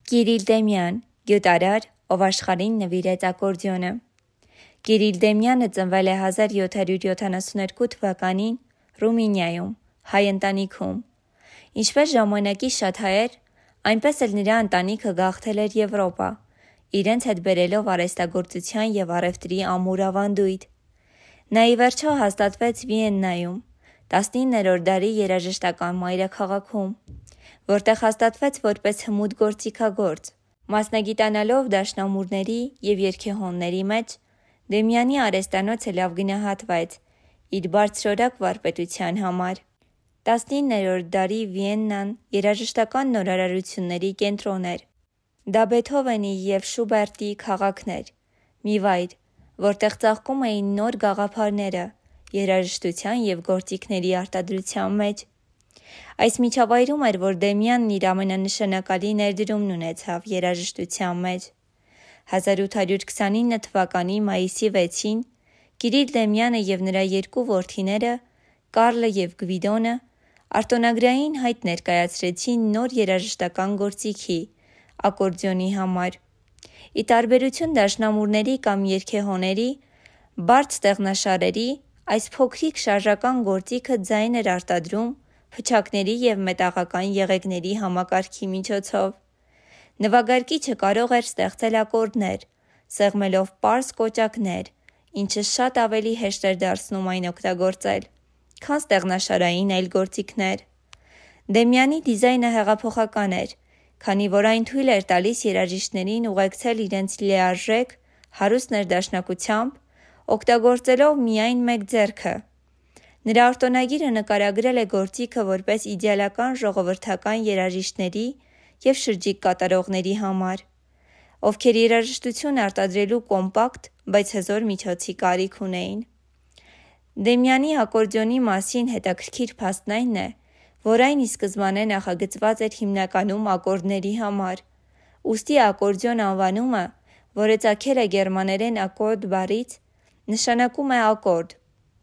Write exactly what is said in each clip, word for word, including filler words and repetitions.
Կիրիլ Դեմյան, գյուտարար, ով աշխարհին նվիրեց ակորդեոնը։ Կիրիլ Դեմյանը ծնվել է հազար յոթ հարյուր յոթանասունյոթ թվականին Ռումինիայում, հայ ընտանիքում։ Ինչպես ժամանակի շատ հայեր, այնպես էլ նրա ընտանիքը գաղթել էր Եվրոպա, իրենց հետ բերելով արհեստագործության և առևտրի ամուր ավանդույթ։ Նա ի վերջո հաստատվեց Վիեննայում, տասնիններորդ դարի երաժշտական մայրաքաղաքում, որտեղ հաստատվեց որպես հմուտ գործիքագործ։ Մասնագիտանալով դաշնամուրների և երգեհոնների մեջ, Դեմյանի արհեստանոցը լավ գնահատվեց իր բարձրորակ վարպետության համար։ տասնիններորդ դարի Վիեննան երաժշտական նորարարությունների կենտրոն էր։ Դա Բեթհովենի և Շուբերտի քաղաքն էր, մի վայր, որտեղ ծաղկում էին նոր գաղափարները երաժշտության և գործիքների արտադրության մեջ։ Այս միջավայրում էր, որ Դեմյանն իր ամենանշանակալի ներդրումն ունեցավ երաժշտության մեջ։ հազար ութ հարյուր քսանինը թվականի մայիսի վեցին Կիրիլ Դեմյանը և նրա երկու որդիները՝ Կարլը և Գվիդոնը, արտոնագրային հայտ ներկայացրեցին նոր երաժշտական գործիքի՝ ակորդեոնի համար։ Ի տարբերություն դաշնամուրների կամ երգեհոնների, բարդ ստեղնաշարերի, այս փոքրիկ շարժական գործիքը ձայն էր արտադրում փչակների և մետաղական եղեգների համակարգի միջոցով։ Նվագարկիչը կարող էր ստեղծել ակորդներ՝ սեղմելով պարզ կոճակներ, ինչը շատ ավելի հեշտ էր դարձնում այն օգտագործել, քան ստեղնաշարային այլ գործիքներ։ Դեմյանի դիզայնը հեղափոխական էր, քանի որ այն թույլ էր տալիս երաժիշտներին ուղեկցել իրենց լիարժեք, հարուստ ներդաշնակությամբ՝ օգտագործելով միայն մեկ ձեռքը։ Նրա արտոնագիրը նկարագրել է գործիքը որպես իդեալական ժողովրդական երաժիշտների և շրջիկ կատարողների համար, ովքեր երաժշտություն արտադրելու կոմպակտ, բայց հզոր միջոցի կարիք ունեին։ Դեմյանի ակորդեոնի մասին հետաքրքիր փաստն այն է, որ այն ի սկզբանե նախագծված էր հիմնականում ակորդների համար, ուստի ակորդեոն անվանումը, որը ծագել է գերմաներեն ակորդ բառից, նշանակում է ակորդ։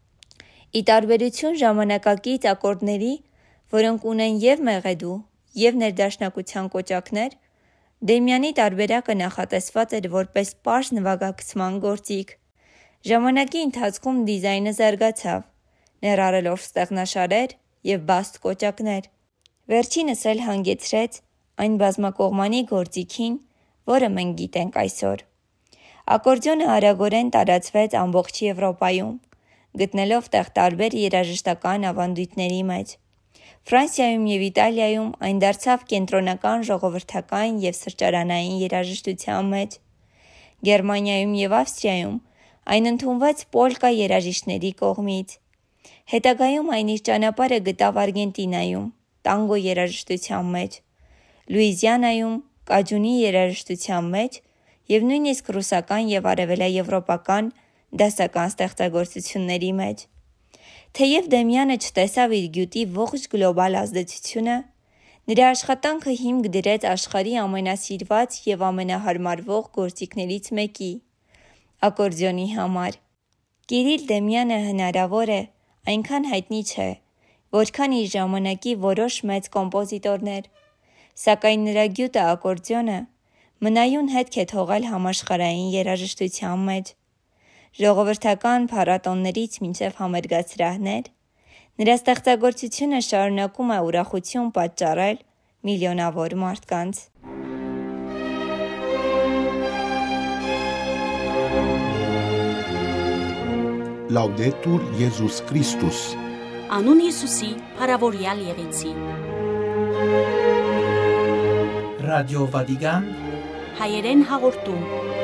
Ի տարբերություն ժամանակակից ակորդների, որոնք ունեն և մեղեդու, և ներդաշնակության կոճակներ, Դեմյանի տարբերակը նախատեսված էր որպես պարզ նվագակցման գործիք։ Ժամանակի ընթացքում դիզայնը զարգացավ, ներառելով ստեղնաշարեր և բաստ կոճակներ։ Վերջինս էլ հանգեցրեց այն բազմակողմանի գործիքին, որը մենք գիտենք այսօր։ Ակորդեոնը արագորեն տարածվեց ամբողջ Եվրոպայում, գտնելով տեղ տարբեր երաժշտական ավանդույթների մեջ։ Ֆրանսիայում և Իտալիայում այն դարձավ կենտրոնական ժողովրդական և սրճարանային երաժշտության մեջ։ Գերմանիայում և Ավստրիայում այն ընդունվեց պոլկա երաժիշտների կողմից։ Հետագայում այն իր ճանապարհը գտավ Արգենտինայում՝ տանգո երաժշտության մեջ, Լուիզիանայում՝ կաջունի երաժշտության մեջ և նույնիսկ ռուսական և արևելաեվրոպական դասական ստեղծագործությունների մեջ։ Թեև Դեմյանը չտեսավ իր գյուտի ողջ գլոբալ ազդեցությունը, նրա աշխատանքը հիմք դրեց աշխարհի ամենասիրված և ամենահարմարվող գործիքներից մեկի՝ ակորդեոնի համար։ Կիրիլ Դեմյանը հնարավոր է այնքան հայտնի չէ, որքան իր ժամանակի որոշ մեծ կոմպոզիտորներ, սակայն նրա գյուտը ակորդեոնը մնայուն հետք է թողել համաշխարհային երաժշտության մեջ։ Ժողովրդական փառատոներից մինչև համերգասրահներ, նրա ստեղծագործությունը շարունակում է ուրախություն պատճառել միլիոնավոր մարդկանց։ Լաուդետուր Եզուս Քրիստոս։ Անուն Հիսուսի փառավորյալ եղեցի։ Ռադիո Վատիկան հայերեն հաղորդում։